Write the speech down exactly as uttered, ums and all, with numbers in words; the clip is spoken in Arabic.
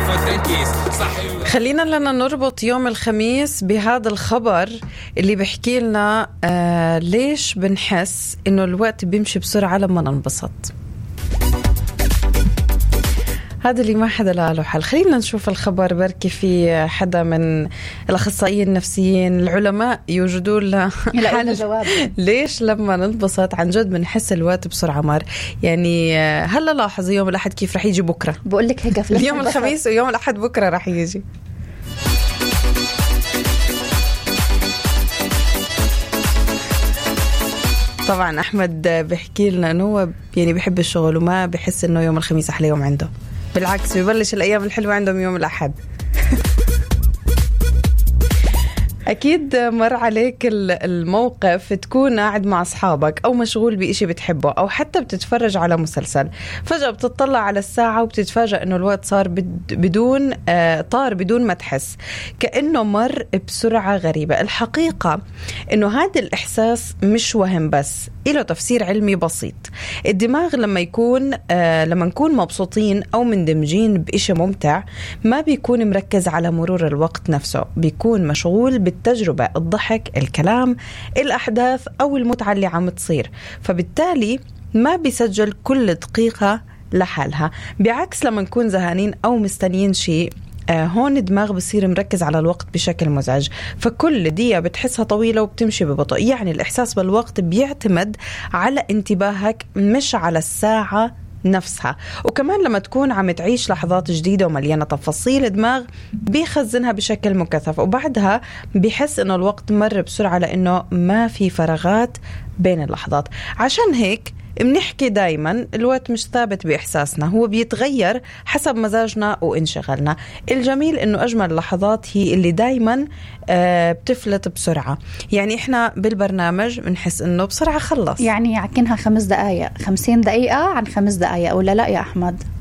خلينا لنا نربط يوم الخميس بهذا الخبر اللي بيحكي لنا آه ليش بنحس إنه الوقت بيمشي بسرعة لما ننبسط. هذا اللي ما حدا له حل. خلينا نشوف الخبر، بركي في حدا من الأخصائيين النفسيين العلماء يوجدوا لنا حل ليش لما ننبسط عن جد بنحس الوقت بسرعة مار. يعني هلا لاحظ يوم الأحد كيف رح يجي بكرة، بقول لك هيك اليوم الخميس ويوم الأحد بكرة رح يجي. طبعا أحمد بيحكي لنا أنه هو يعني بيحب الشغل وما بيحس أنه يوم الخميس أحلى يوم عنده، بالعكس بيبلش الأيام الحلوة عندهم يوم الأحد. أكيد مر عليك الموقف تكون قاعد مع أصحابك أو مشغول بإشي بتحبه أو حتى بتتفرج على مسلسل، فجأة بتطلع على الساعة وبتتفاجأ أنه الوقت صار بدون آه طار بدون ما تحس، كأنه مر بسرعة غريبة. الحقيقة أنه هذا الإحساس مش وهم بس، إله تفسير علمي بسيط. الدماغ لما يكون آه لما نكون مبسوطين أو مندمجين بإشي ممتع ما بيكون مركز على مرور الوقت نفسه، بيكون مشغول بالتجربة، الضحك، الكلام، الأحداث أو المتعة اللي عم تصير، فبالتالي ما بيسجل كل دقيقة لحالها. بعكس لما نكون زهقانين أو مستنيين شيء، آه هون الدماغ بصير مركز على الوقت بشكل مزعج، فكل دقيقة بتحسها طويلة وبتمشي ببطء. يعني الإحساس بالوقت بيعتمد على انتباهك مش على الساعة نفسها. وكمان لما تكون عم تعيش لحظات جديدة ومليانة تفاصيل، الدماغ بيخزنها بشكل مكثف وبعدها بيحس إنه الوقت مر بسرعة لأنه ما في فراغات بين اللحظات. عشان هيك بنحكي دايما الوقت مش ثابت بإحساسنا، هو بيتغير حسب مزاجنا وانشغالنا. الجميل إنه أجمل اللحظات هي اللي دايما آه بتفلت بسرعة. يعني إحنا بالبرنامج بنحس إنه بسرعة خلص، يعني عكنها خمس دقايق خمسين دقيقة عن خمس دقايق، ولا لا يا أحمد؟